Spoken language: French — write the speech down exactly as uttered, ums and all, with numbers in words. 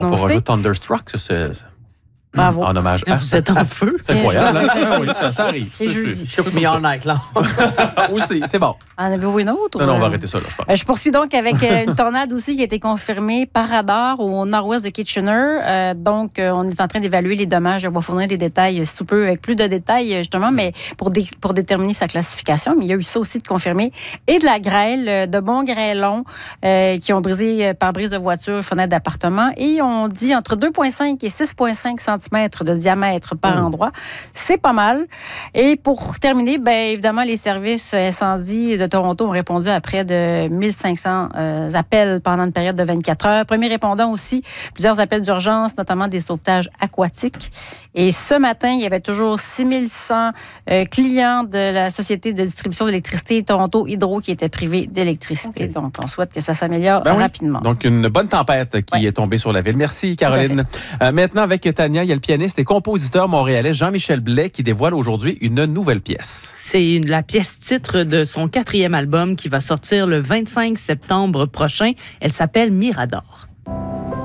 On, on pourra sait. jouer Thunderstruck, ça, c'est... Bravo. En hommage à... Vous êtes en feu. C'est incroyable, hein? C'est- Oui, ça, ça arrive. C'est jeudi. Shook me all night long. Aussi, c'est bon. En avez-vous une autre? Non, non, on va ou, euh, arrêter ça, là, je pense. Euh, Je poursuis donc avec euh, une tornade aussi qui a été confirmée par radar au nord-ouest de Kitchener. Euh, donc, euh, on est en train d'évaluer les dommages. On va fournir des détails sous peu, avec plus de détails, justement, mais pour, dé- pour déterminer sa classification. Mais il y a eu ça aussi de confirmer. Et de la grêle, euh, de bons grêlons euh, qui ont brisé euh, par brise de voitures, fenêtres d'appartements. Et on dit entre deux virgule cinq et six virgule cinq centimètres de diamètre par Oh. endroit. C'est pas mal. Et pour terminer, bien évidemment, les services incendies de Toronto ont répondu à près de mille cinq cents euh, appels pendant une période de vingt-quatre heures. Premier répondant aussi, plusieurs appels d'urgence, notamment des sauvetages aquatiques. Et ce matin, il y avait toujours six mille cent euh, clients de la Société de distribution d'électricité Toronto Hydro qui étaient privés d'électricité. Okay. Donc, on souhaite que ça s'améliore Ben oui. rapidement. Donc, une bonne tempête qui Ouais. est tombée sur la ville. Merci, Caroline. Euh, maintenant, avec Tania, il y a le pianiste et compositeur montréalais Jean-Michel Blais qui dévoile aujourd'hui une nouvelle pièce. C'est une- la pièce titre de son quatrième album qui va sortir le vingt-cinq septembre prochain. Elle s'appelle Mirador.